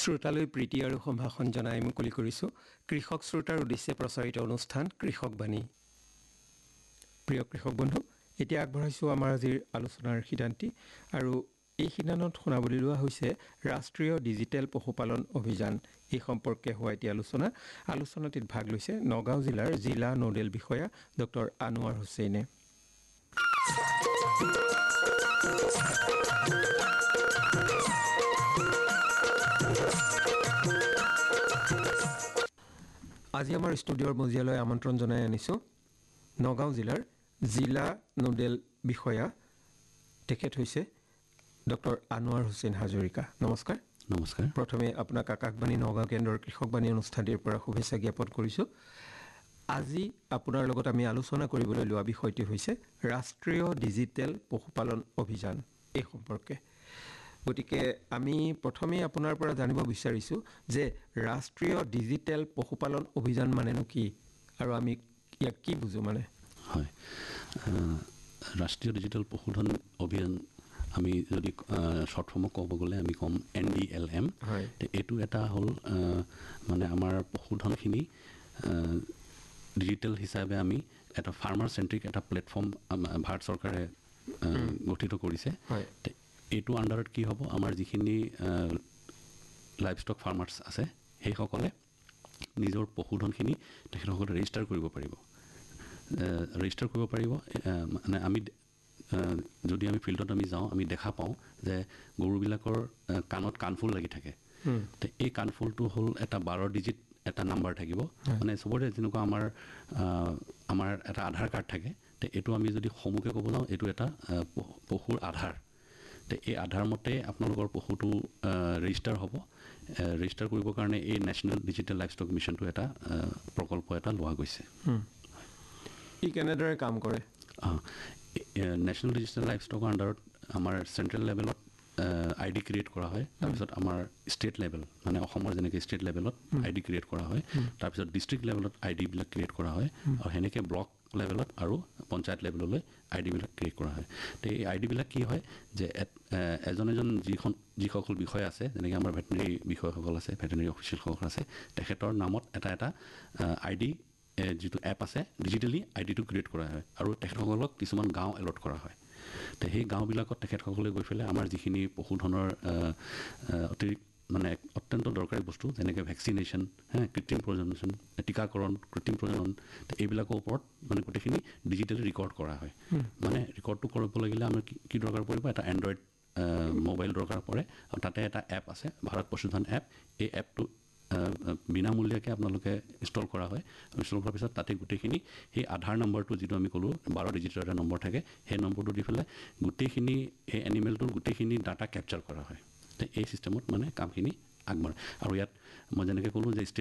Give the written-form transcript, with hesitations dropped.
শ্ৰোতালৈ প্ৰীতি আৰু সম্ভাষণ জনাই মুকলি কৰিছোঁ কৃষক শ্ৰোতাৰ উদ্দেশ্যে প্ৰচাৰিত অনুষ্ঠান কৃষকবাণী। প্ৰিয় কৃষক বন্ধু, এতিয়া আগবঢ়াইছোঁ আমাৰ আজিৰ আলোচনাৰ সিদ্ধান্তি, আৰু এই সিদ্ধান্তত শুনাবলৈ লোৱা হৈছে ৰাষ্ট্ৰীয় ডিজিটেল পশুপালন অভিযান। এই সম্পৰ্কে হোৱা এতিয়া আলোচনাটিত ভাগ লৈছে নগাঁও জিলাৰ জিলা নোডেল বিষয়া ডক্টৰ আনোৱাৰ হুছেইনে। আজি আমাৰ ষ্টুডিঅ'ৰ মজিয়ালৈ আমন্ত্ৰণ জনাই আনিছোঁ নগাঁও জিলাৰ জিলা নোডেল বিষয়া, তেখেত হৈছে ডক্টৰ আনোৱাৰ হুছেইন হাজৰিকা। নমস্কাৰ। নমস্কাৰ। প্ৰথমে আপোনাক আকাশবাণী নগাঁও কেন্দ্ৰৰ কৃষকবাণী অনুষ্ঠানটিৰ পৰা শুভেচ্ছা জ্ঞাপন কৰিছোঁ। আজি আপোনাৰ লগত আমি আলোচনা কৰিবলৈ লোৱা বিষয়টি হৈছে ৰাষ্ট্ৰীয় ডিজিটেল পশুপালন অভিযান। এই সম্পৰ্কে গতিকে আমি প্ৰথমেই আপোনাৰ পৰা জানিব বিচাৰিছোঁ যে ৰাষ্ট্ৰীয় ডিজিটেল পশুপালন অভিযান মানেনো কি, আৰু আমি ইয়াক কি বুজোঁ মানে? হয়, ৰাষ্ট্ৰীয় ডিজিটেল পশুধন অভিযান আমি যদি শ্বৰ্ট ফৰ্মত ক'ব গ'লে আমি ক'ম NDLM। হয়, এইটো এটা হ'ল মানে আমাৰ পশুধনখিনি ডিজিটেল হিচাপে আমি এটা ফাৰ্মাৰ চেণ্ট্ৰিক এটা প্লেটফৰ্ম ভাৰত চৰকাৰে গঠিত কৰিছে। হয়, এইটো আণ্ডাৰত কি হ'ব, আমাৰ যিখিনি লাইভ ষ্টক ফাৰ্মাৰ্ছ আছে সেইসকলে নিজৰ পশুধনখিনি তেখেতসকলে ৰেজিষ্টাৰ কৰিব পাৰিব। মানে আমি যদি আমি ফিল্ডত আমি যাওঁ, আমি দেখা পাওঁ যে গৰুবিলাকৰ কাণত কাণফুল লাগি থাকে। এই কাণফুলটো হ'ল এটা 12 ডিজিট এটা নাম্বাৰ থাকিব। মানে চবৰে যেনেকুৱা আমাৰ এটা আধাৰ কাৰ্ড থাকে, এইটো আমি যদি সমূহকৈ ক'ব যাওঁ, এইটো এটা পশুৰ আধাৰ। এই আধাৰ মতে আপোনালোকৰ পশুটো ৰেজিষ্টাৰ হ'ব। ৰেজিষ্টাৰ কৰিবৰ কাৰণে এই নেশ্যনেল ডিজিটেল লাইভ ষ্টক মিছনটো এটা প্ৰকল্প এটা লোৱা গৈছে। ই কেনেদৰে কাম কৰে? নেশ্যনেল ডিজিটেল লাইভ ষ্টকৰ আণ্ডাৰত আমাৰ চেণ্ট্ৰেল লেভেলত ID ক্ৰিয়েট কৰা হয়। তাৰপিছত আমাৰ ষ্টেট লেভেল, মানে অসমৰ যেনেকৈ ষ্টেট লেভেলত ID ক্ৰিয়েট কৰা হয়, তাৰপিছত ডিষ্ট্ৰিক্ট লেভেলত ID বিলাক ক্ৰিয়েট কৰা হয়, আৰু সেনেকৈ ব্লক লেভেলত আৰু পঞ্চায়ত লেভেললৈ ID বিলাক ক্ৰিয়েট কৰা হয়। তো এই ID বিলাক কি হয় যে এজন যিসকল বিষয় আছে, যেনেকৈ আমাৰ ভেটেনেৰী বিষয়াসকল আছে, ভেটেনেৰী অফিচিয়েলসকল আছে, তেখেতৰ নামত এটা ID যিটো এপ আছে, ডিজিটেলি ID টো ক্ৰিয়েট কৰা হয়, আৰু তেখেতসকলক কিছুমান গাঁও এলট কৰা হয়। তো সেই গাঁওবিলাকত তেখেতসকলে গৈ পেলাই আমাৰ যিখিনি পশুধনৰ মানে অত্যন্ত দৰকাৰী বস্তু, যেনেকৈ ভেকচিনেশ্যন, কৃত্ৰিম প্ৰজনন, টীকাকৰণ, কৃত্ৰিম প্ৰজনন, এইবিলাকৰ ওপৰত মানে গোটেইখিনি ডিজিটেলি ৰেকৰ্ড কৰা হয়। মানে ৰেকৰ্ডটো কৰিব লাগিলে আমাৰ কি দৰকাৰ পৰিব, এটা এণ্ড্ৰইড মোবাইল দৰকাৰ পৰে, আৰু তাতে এটা এপ আছে, ভাৰত পশুধন এপ। এই এপটো বিনামূলীয়াকৈ আপোনালোকে ইনষ্টল কৰা হয়। ইনষ্টল কৰাৰ পিছত তাতে গোটেইখিনি সেই আধাৰ নম্বৰটো, যিটো আমি ক'লোঁ 12 ডিজিটৰ এটা নম্বৰ থাকে, সেই নম্বৰটো দি পেলাই গোটেইখিনি এই এনিমেলটোৰ গোটেইখিনি ডাটা কেপচাৰ কৰা হয়। এই চিষ্টেমত মানে কামখিনি আগবাঢ়ে। আৰু ইয়াত মই যেনেকৈ ক'লোঁ যে ষ্টেট